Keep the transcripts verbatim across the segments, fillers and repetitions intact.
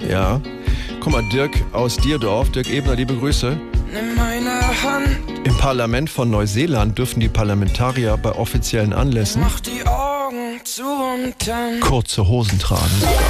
Ja. Guck mal, Dirk aus Dierdorf, Dirk Ebner, liebe Grüße. Nimm meine Hand. Im Parlament von Neuseeland dürfen die Parlamentarier bei offiziellen Anlässen Mach die Augen zu und dann kurze Hosen tragen.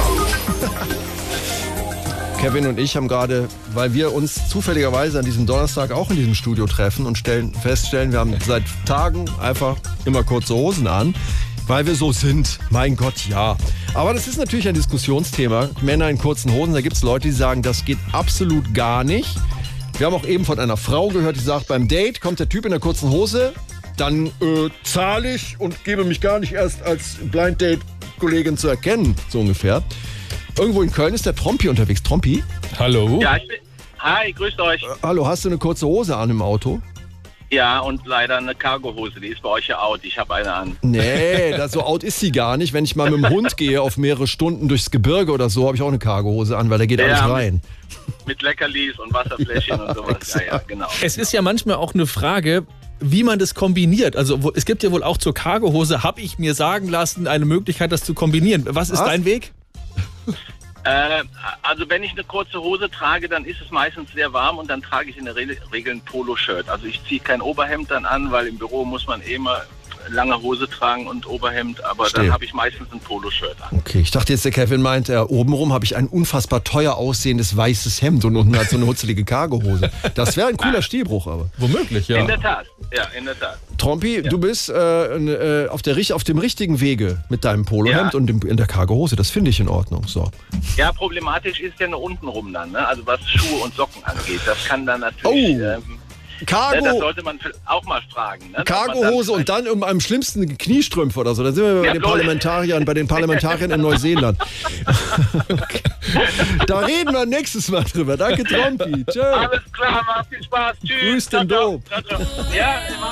Kevin und ich haben gerade, weil wir uns zufälligerweise an diesem Donnerstag auch in diesem Studio treffen und stellen, feststellen, wir haben seit Tagen einfach immer kurze Hosen an, weil wir so sind. Mein Gott, ja. Aber das ist natürlich ein Diskussionsthema. Männer in kurzen Hosen, da gibt es Leute, die sagen, das geht absolut gar nicht. Wir haben auch eben von einer Frau gehört, die sagt, beim Date kommt der Typ in der kurzen Hose, dann äh, zahle ich und gebe mich gar nicht erst als Blind Date-Kollegin zu erkennen, so ungefähr. Irgendwo in Köln ist der Trompi unterwegs. Trompi? Hallo? Ja, ich bin... Hi, grüßt euch. Äh, hallo, hast du eine kurze Hose an im Auto? Ja, und leider eine Cargohose, die ist bei euch ja out. Ich habe eine an. Nee, das, so out ist sie gar nicht. Wenn ich mal mit dem Hund gehe auf mehrere Stunden durchs Gebirge oder so, habe ich auch eine Cargohose an, weil da geht Ja, alles mit- rein. Mit Leckerlis und Wasserfläschchen und sowas. Ja, ja, genau. Es ist ja manchmal auch eine Frage, wie man das kombiniert. Also wo, es gibt ja wohl auch zur Cargohose, habe ich mir sagen lassen, eine Möglichkeit, das zu kombinieren. Was ist Was? dein Weg? Äh, also wenn ich eine kurze Hose trage, dann ist es meistens sehr warm und dann trage ich in der Re Regel ein Poloshirt. Also ich ziehe kein Oberhemd dann an, weil im Büro muss man eh immer lange Hose tragen und Oberhemd, aber Verstehe. dann habe ich meistens ein Poloshirt an. Okay, ich dachte jetzt, der Kevin meint, äh, obenrum habe ich ein unfassbar teuer aussehendes weißes Hemd und unten hat so eine hutzelige Cargohose. Das wäre ein cooler Stilbruch, aber. Womöglich, ja. In der Tat, ja, in der Tat. Trompi, du bist äh, äh, auf, der, richt- auf dem richtigen Wege mit deinem Polohemd Ja. und dem, in der Cargohose. Das finde ich in Ordnung. So. Ja, problematisch ist ja nur untenrum dann, ne? Also was Schuhe und Socken angeht. Das kann dann natürlich... Oh. Ähm, ne, das Cargo, sollte man auch mal fragen. Ne? Ob man Cargohose dann und dann um am schlimmsten Kniestrümpfe oder so. Da sind wir bei Ja, den bloß. Parlamentariern, bei den Parlamentariern in Neuseeland. Okay. Da reden wir nächstes Mal drüber. Danke, Trompi. Tschö. Alles klar, macht viel Spaß. Tschüss. Grüß den Ciao, ciao. Dope. Ciao, ciao. Ja, immer.